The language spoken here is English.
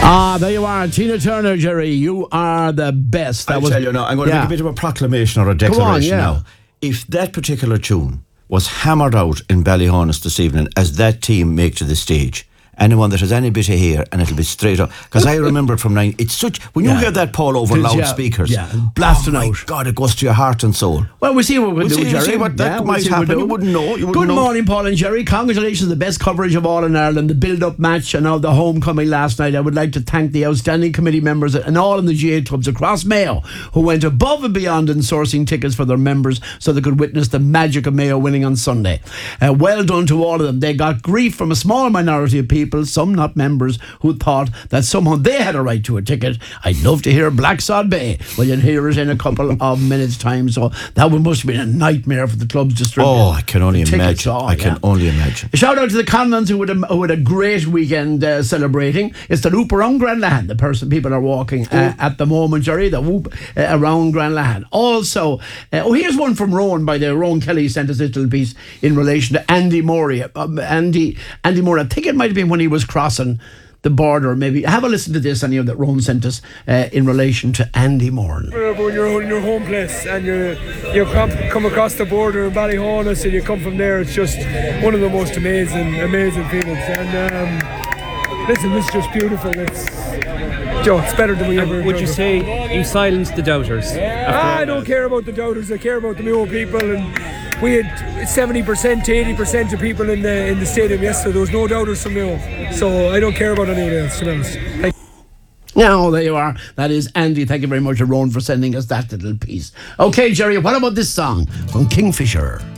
There you are, Tina Turner, Jerry. You are the best. I'll tell you now, I'm going to make a bit of a proclamation or a declaration now. If that particular tune was hammered out in Ballyhonus this evening as that team make to the stage, anyone that has any bit of hair, and it'll be straight up. Because I remember it from nine. It's such when you hear that Paul over loudspeakers, blasting out. Oh my God, it goes to your heart and soul. Well, we'll see what we'll do, Jerry. See what that might happen. You wouldn't know. Good morning, Paul and Jerry. Congratulations, the best coverage of all in Ireland. The build-up match and all the homecoming last night. I would like to thank the outstanding committee members and all in the GA clubs across Mayo who went above and beyond in sourcing tickets for their members so they could witness the magic of Mayo winning on Sunday. Well done to all of them. They got grief from a small minority of people, some not members, who thought that somehow they had a right to a ticket. I'd love to hear Black Sod Bay. Well, you'll hear it in a couple of minutes' time. So that one must have been a nightmare for the clubs distributing. Oh, I can only imagine. I can only imagine. A shout out to the Conlons who had a great weekend celebrating. It's the loop around Granlahan. People are walking at the moment, Jerry. The whoop around Granlahan. Also, here's one from Rowan by the Rowan Kelly sent us a little piece in relation to Andy Murray. Andy Murray. I think it might have been when he was crossing the border. Maybe have a listen to this, any of that Ron sent us in relation to Andy Moran. When you're in your home place and you come across the border in Ballyhonus and you come from there, it's just one of the most amazing feelings. And listen, this is just beautiful. It's better than we ever. Would you say you silenced the doubters? I don't care about the doubters. I care about the Mayo people, and we had 70% to 80% of people in the stadium yesterday. There was no doubters from Mayo, so I don't care about anyone else, to be honest. Now, there you are. That is Andy. Thank you very much, Ron, for sending us that little piece. Okay, Jerry, what about this song from Kingfisher?